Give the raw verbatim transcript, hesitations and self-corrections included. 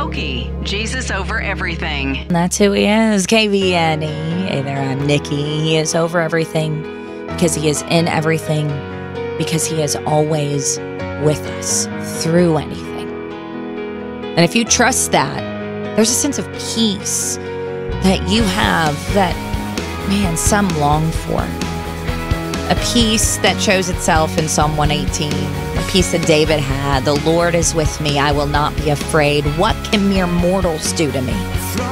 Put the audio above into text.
Koki, Jesus over everything. That's who he is, K V N E. Hey there, I'm Nikki. He is over everything because he is in everything, because he is always with us through anything. And if you trust that, there's a sense of peace that you have that, man, some long for. A peace that shows itself in Psalm one eighteen, a peace that David had. The Lord is with me, I will not be afraid. What can mere mortals do to me?